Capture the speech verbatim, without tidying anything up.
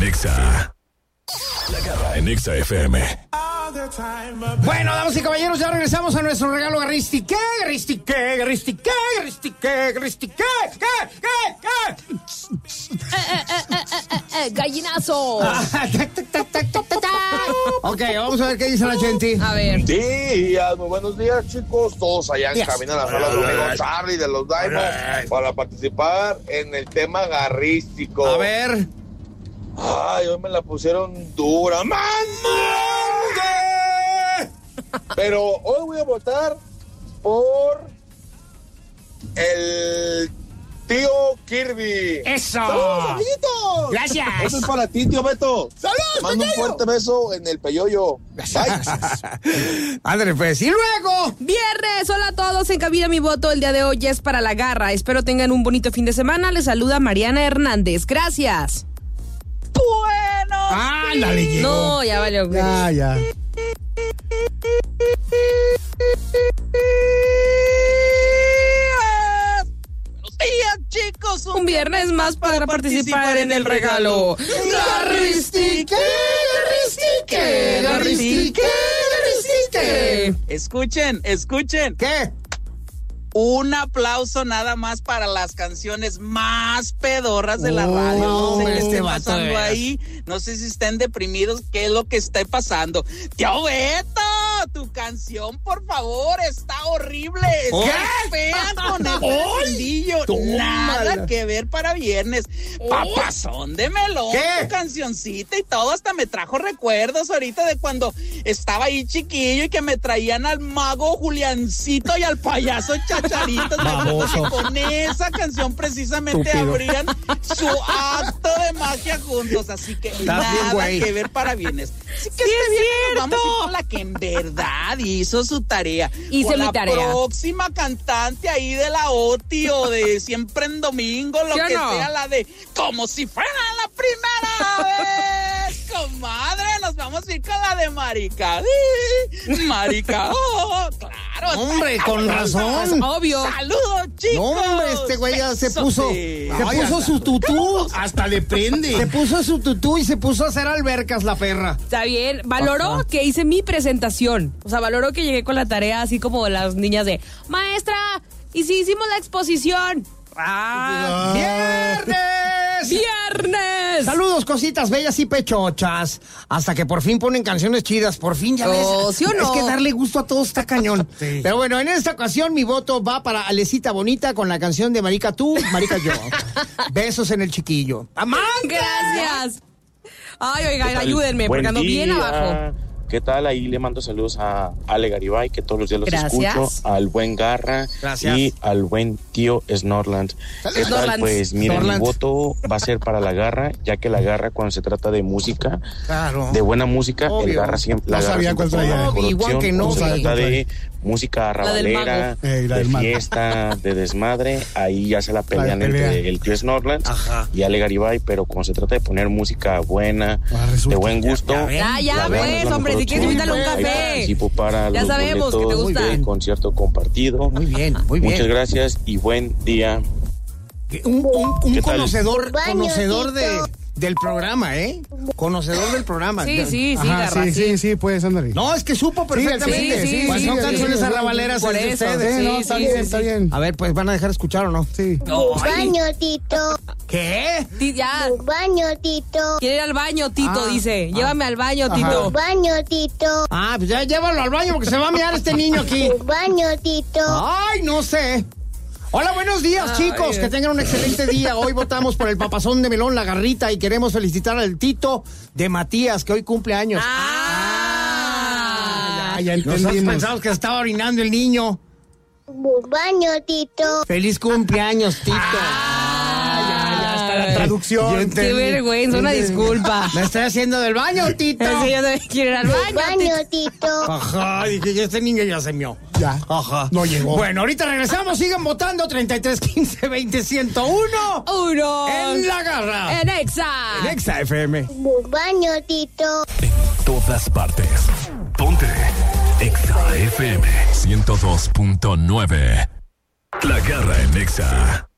en Exa. La Garra en Exa F M. Bueno, damas y caballeros, ya regresamos a nuestro regalo garristique, garristique, garristique, garristique, garristique, ¿qué? ¿Qué? ¿Qué? Eh, eh, eh, eh, eh, gallinazo. Ok, vamos a ver qué dice la gente. A ver. Días, muy buenos días, chicos. Todos allá en camino a la sala de amigo Charlie de los Diamonds para participar en el tema garrístico. A ver. Ay, hoy me la pusieron dura. ¡Mande! Pero hoy voy a votar por el tío Kirby. ¡Eso! ¡Saludos, amiguitos! ¡Gracias! Eso es para ti, tío Beto. ¡Saludos, mando un fuerte beso en el peyoyo. Bye. Ándale, pues. Y luego. Viernes, hola a todos. En cabina mi voto el día de hoy es para la garra. Espero tengan un bonito fin de semana. Les saluda Mariana Hernández. Gracias. Bueno. Ándale, llegó. No, ya valió. Ya, ya. Buenos días, chicos. Un viernes más para participar en el regalo. Garristique, garristique, garristique, garristique. Escuchen, escuchen. ¿Qué? Un aplauso nada más para las canciones más pedorras de la radio. No sé Oh, qué este esté vato, pasando de veras. ahí. No sé si estén deprimidos. ¿Qué es lo que está pasando? ¡Tío Beto! Tu canción, por favor, está horrible. ¿Qué? Está fea con el fundillo. Nada que ver para viernes. Papazón de melón. ¿Qué? Tu cancioncita y todo. Hasta me trajo recuerdos ahorita de cuando estaba ahí chiquillo y que me traían al mago Juliancito y al payaso Chacharitos. Baboso. Con esa canción precisamente Estúpido. abrían su acto de magia juntos. Así que Estás nada bien, güey. que ver para viernes. Así que Sí, este es viernes nos cierto. vamos a ir con la que en verdad hizo su tarea. Hice con mi la tarea. próxima cantante ahí de la O T I o de Siempre en Domingo, lo ¿Sí o que no? sea, la de como si fuera la primera vez. Comadre, nos vamos a ir con la de Marica. Marica, oh, claro. Hombre, con razón. Obvio. Saludos, chicos. No, hombre, este güey ya se puso. Besote. Se Ay, puso hasta- su tutú. Hasta le prende. Se puso su tutú y se puso a hacer albercas la perra. Está bien. Valoró Ajá. que hice mi presentación. O sea, valoró que llegué con la tarea así como las niñas de maestra, ¿y si hicimos la exposición? ¡Ah! ¡Viernes! ¡Viernes! Saludos, cositas bellas y pechochas. Hasta que por fin ponen canciones chidas. Por fin, ya ves. Oh, ¿sí o no? Es que darle gusto a todos está cañón. Sí. Pero bueno, en esta ocasión mi voto va para Alecita Bonita con la canción de Marica tú, Marica yo. Besos en el chiquillo. ¡Amante! Gracias. Ay, oigan, ¿Qué tal? ayúdenme, Buen porque ando bien día. abajo. ¿Qué tal? Ahí le mando saludos a Ale Garibay, que todos los días los Gracias. escucho, al buen Garra Gracias. y al buen tío Snorland. ¿Qué Snorland. tal? Pues miren, mi Snorland. voto va a ser para la Garra, ya que la Garra cuando se trata de música, Claro. de buena música, Obvio. el Garra siempre, la No Garra sabía siempre cuál toma la traía. mejor Igual opción. que no, Cuando se sí. trata de música La del rabalera, Ey, la de del mago. fiesta, de desmadre, ahí ya se la pelean La de pelea. entre el tío Snorland Ajá. y Ale Garibay, pero cuando se trata de poner música buena, Ah, resulta. de buen gusto, Ya ven. Ya, ya, la Garra pues, es la hombre, mejor si quieres opción. invitarle un Ahí café. participo para Ya los sabemos que te boletos gusta. del concierto compartido. Muy bien, muy bien. Muchas gracias y buen día. Un, un, un ¿Qué tal? conocedor, Baño, conocedor de, Tito. del programa, ¿eh? Conocedor del programa. Sí, sí, sí, Ajá, Garra, sí, sí. sí, sí, puedes andar ahí. No, es que supo perfectamente. sí, sí, Pues sí, son sí, canciones sí, arrabaleras por entre eso. ustedes. Sí, no, Sí, está sí, bien, sí, está sí. bien. A ver, pues van a dejar escuchar o no. Sí. Baño, Tito. ¿Qué? Ti- Ya, Baño, Tito. quiere ir al baño, Tito, Ah, dice. ah. Llévame al baño, Ajá. Tito. Baño, Tito. Ah, pues ya llévalo al baño porque se va a miar este niño aquí. Baño, Tito. Ay, no sé. Hola, buenos días, Ay, chicos. eh. Que tengan un excelente día. Hoy votamos por el papazón de melón, la garrita, y queremos felicitar al Tito de Matías, que hoy cumple años. Ah, Ah, ya Nosotros entendimos. pensamos que estaba orinando el niño. Baño, Tito. Feliz cumpleaños, Tito. Ah, ya, ya está la Ay, traducción. yo Qué entendí. vergüenza, una disculpa. Me estoy haciendo del baño, Tito. Sí, yo también quiero ir al baño, Baño, Tito. Tito. Ajá, dije, ya este niño ya se mió. Ya. Ajá. No llegó. Bueno, ahorita regresamos, sigan votando treinta y tres, quince, veinte, ciento uno. Uno. En la garra. En Exa. En Exa F M. Baño, Tito. En todas partes. Ponte Exa F M ciento dos punto nueve. La Garra en Exa.